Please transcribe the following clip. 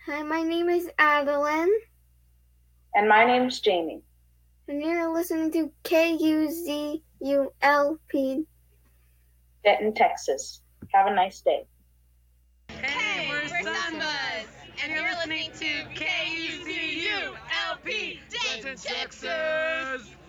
Hi, my name is Adeline, And my name's Jamie. and you're listening to KUZULP. Denton, Texas. Have a nice day. Hey, we're Sunbuzz, and you're listening to KUZU LP, Denton, Texas.